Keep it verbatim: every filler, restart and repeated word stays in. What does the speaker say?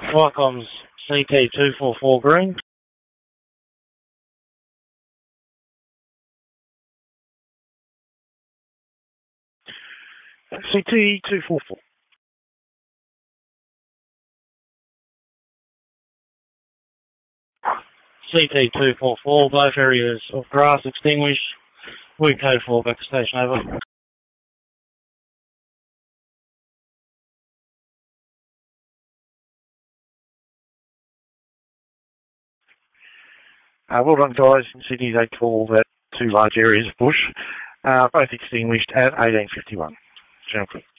Viacom's C T two four four green. C T two four four. C T two four four, both areas of grass extinguished. We code four, back to station, over. Uh, well done, guys. In Sydney, they call that two large areas of bush, uh, both extinguished at eighteen fifty-one. General